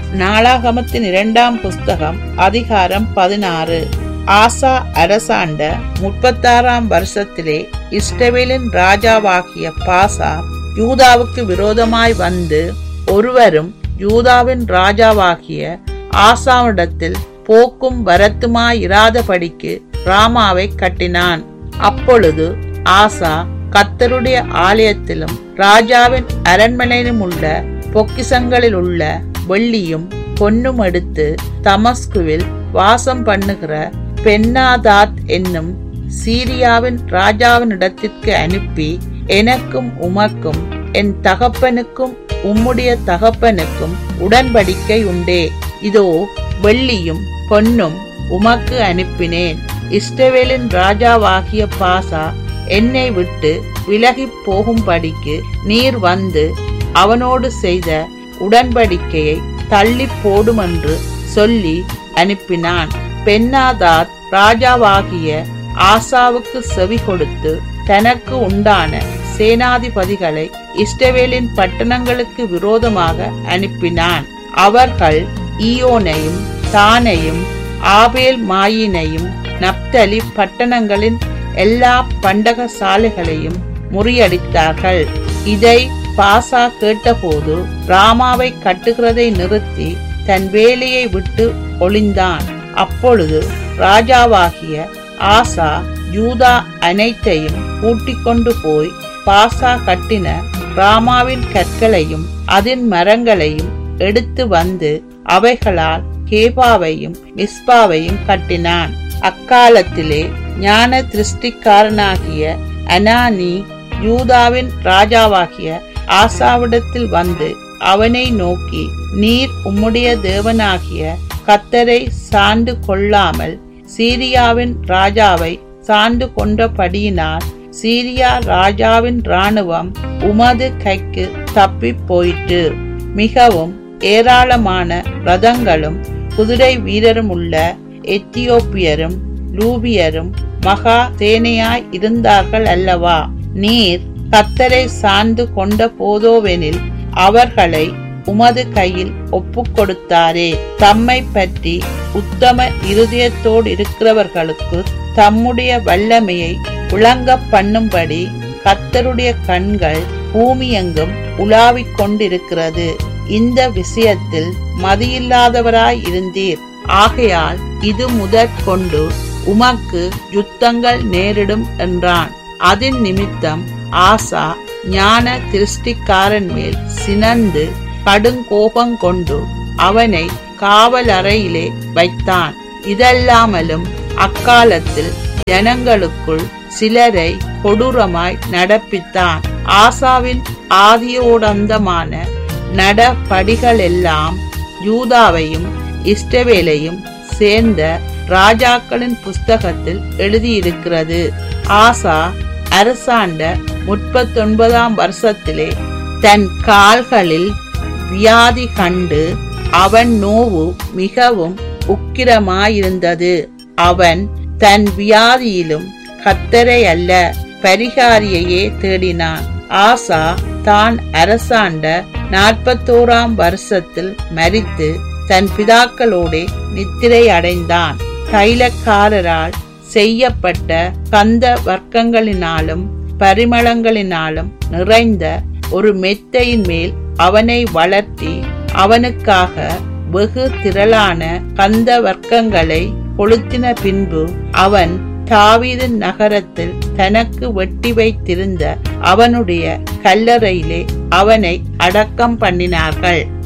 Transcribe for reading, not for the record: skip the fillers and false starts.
நாளாகமத்தின் 2ஆம் புஸ்தகம் அதிகாரம் 16. ஆசா அரசாண்ட 36ஆம் வருஷத்திலே இஸ்ரவேலின் ராஜாவாகிய பாசா யூதாவுக்கு விரோதமாய் வந்து ஒருவரும் யூதாவின் ராஜாவாகிய ஆசாவிடத்தில் போக்கும் வரத்துமாயிராதபடிக்கு ராமாவை கட்டினான். அப்பொழுது ஆசா கர்த்தருடைய ஆலயத்திலும் ராஜாவின் அரண்மனையிலும் உள்ள பொக்கிசங்களில் உள்ள வெள்ளியும் பொன்னும் எடுத்து தமஸ்குவில் வாசம் பண்ணுகிற பென்னாதாத் என்னும் சீரியாவின் ராஜாவினிடத்திற்கு அனுப்பி, எனக்கும் உமக்கும் என் தகப்பனுக்கும் உம்முடைய தகப்பனுக்கும் உடன்படிக்கை உண்டே. இதோ வெள்ளியும் பொன்னும் உமக்கு அனுப்பினேன். இஸ்ரவேலின் ராஜாவாகிய பாசா என்னை விட்டு விலகி போகும்படிக்கு நீர் வந்து அவனோடு செய்த உடன்படிக்கையை தள்ளி போடும் என்று சொல்லி அனுப்பினான். பென்னாதாத் ராஜாவாகிய ஆசாவுக்கு செவி கொடுத்து தனக்கு உண்டான சேனாதிபதிகளை இஸ்ரவேலின் பட்டணங்களுக்கு விரோதமாக அனுப்பினான். அவர்கள் ஈயோனையும் தானையும் ஆபேல் மாயினையும் நப்தலி பட்டணங்களின் எல்லா பண்டக சாலைகளையும் முறியடித்தார்கள். இதை பாசா கேட்டபோது ராமாவை கட்டுகிறதை நிறுத்தி தன் வேலையை விட்டு ஒளிந்தான். அப்பொழுது ராஜாவாகிய ஆசா யூதா அனைத்தையும் கூட்டிக் கொண்டு போய் பாசா கட்டின ராமாவின் கற்களையும் அதன் மரங்களையும் எடுத்து வந்து அவைகளால் கேபாவையும் மிஸ்பாவையும் கட்டினான். அக்காலத்திலே ஞான திருஷ்டிக்காரனாகிய அனானி யூதாவின் ராஜாவாகிய ஆசாவிடத்தில் வந்து அவனை நோக்கி, நீர் உம்முடைய தேவனாகிய கர்த்தரை சார்ந்து கொள்ளாமல் சீரியாவின் ராஜாவை சார்ந்து கொண்டபடியினால் சீரியா ராஜாவின் இராணுவம் உமது கைக்கு தப்பி போயிற்று. மிகவும் ஏராளமான ரதங்களும் குதிரை வீரரும் உள்ள எத்தியோப்பியரும் லூபியரும் மகா சேனையாய் இருந்தார்கள் அல்லவா? நீர் கர்த்தரை சார்ந்து கொண்ட போதோவெனில் அவர்களை உமது கையில் ஒப்பு கொடுத்தாரே. தம்மை பற்றி உத்தம இருதயத்தோடு இருக்கிறவர்களுக்கு தம்முடைய வல்லமையை விளங்க பண்ணும்படி கர்த்தருடைய கண்கள் பூமியெங்கும் உலாவிக் கொண்டிருக்கிறது. இந்த விஷயத்தில் மதியில்லாதவராய் இருந்தீர். ஆகையால் இது முதற்கொண்டு உமக்கு யுத்தங்கள் நேரிடும் என்றான். அதன் நிமித்தம் ஆசா ஞான திருஷ்டிக்காரன் மேல் சினந்து கடுங்கோபம் கொண்டு அவனை காவலறையிலே வைத்தான். இதல்லாமலும் அக்காலத்தில் ஜனங்களுக்குள் சிலரை கொடூரமாய் நடப்பித்தான். ஆசாவின் ஆதியோடந்தமான நடபடிகள் எல்லாம் யூதாவையும் இஸ்ரவேலையும் சேர்ந்த ராஜாக்களின் புஸ்தகத்தில் எழுதியிருக்கிறது. ஆசா அரசாண்ட 39ஆம் வருஷத்திலே தன் கால்களில் வியாதி கண்டு அவன் நோவு மிகவும் உக்கிரமாயிருந்தது. அவன் தன் வியாதியிலும் கர்த்தரை அல்ல பரிகாரியையே தேடினான். ஆசா தான் அரசாண்ட 41ஆம் வருஷத்தில் மரித்து தன் பிதாக்களோடே நித்திரை அடைந்தான். தைலக்காரரால் செய்யப்பட்ட கந்த வர்க்கங்களினாலும் பரிமளங்களினாலும் நிறைந்த ஒரு மெத்தையின் மேல் அவனை வளர்த்தி அவனுக்காக வெகு திரளான கந்த வர்க்கங்களை கொளுத்தின பின்பு அவன் தாவீதின் நகரத்தில் தனக்கு வெட்டி வைத்திருந்த அவனுடைய கல்லறையிலே அவனை அடக்கம் பண்ணினார்கள்.